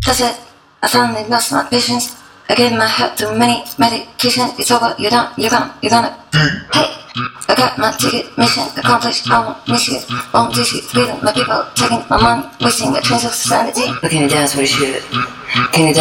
That's it. I finally lost my patience. I gave my heart to many medication. It's over. You're done. You're gonna. Hey, I got my ticket. Mission accomplished. I won't miss you. Won't dish you. Freedom. My people taking my money, wasting my chance of sanity. But can you dance with a shoot? Can you